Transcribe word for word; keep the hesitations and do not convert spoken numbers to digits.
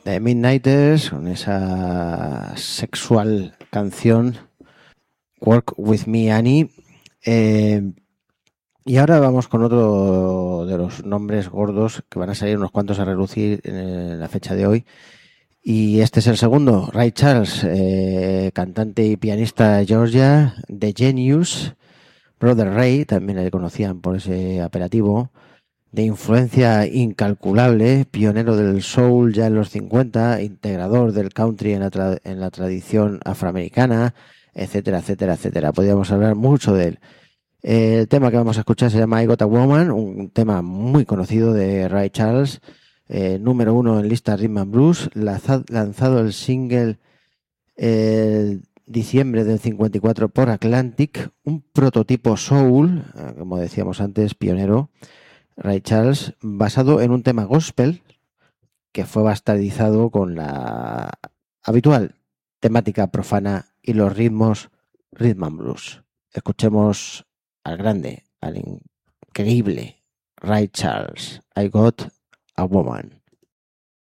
The Midnighters, con esa sexual canción Work With Me Annie. Eh, y ahora vamos con otro de los nombres gordos que van a salir unos cuantos a relucir en la fecha de hoy. Y este es el segundo, Ray Charles, eh, cantante y pianista de Georgia, The Genius, Brother Ray, también le conocían por ese apelativo, de influencia incalculable, pionero del soul ya en los cincuenta, integrador del country en la, tra- en la tradición afroamericana, etcétera, etcétera, etcétera. Podríamos hablar mucho de él. Eh, el tema que vamos a escuchar se llama I Got a Woman, un tema muy conocido de Ray Charles, eh, número uno en lista Rhythm and Blues, lanzado, lanzado el single eh, diciembre del cincuenta y cuatro por Atlantic, un prototipo soul, eh, como decíamos antes, pionero, Ray Charles, basado en un tema gospel que fue bastardizado con la habitual temática profana y los ritmos rhythm and blues. Escuchemos al grande, al increíble Ray Charles, I Got a Woman.